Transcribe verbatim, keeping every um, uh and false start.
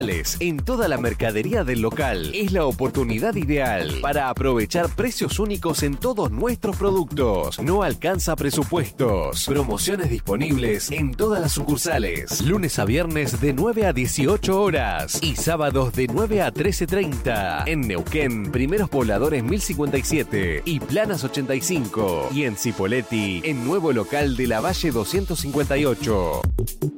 En toda la mercadería del local es la oportunidad ideal para aprovechar precios únicos en todos nuestros productos. No alcanza presupuestos. Promociones disponibles en todas las sucursales. Lunes a viernes de nueve a dieciocho horas y sábados de nueve a trece treinta. En Neuquén, Primeros Pobladores mil cincuenta y siete y Planas ochenta y cinco. Y en Cipolletti, en nuevo local de la Valle doscientos cincuenta y ocho.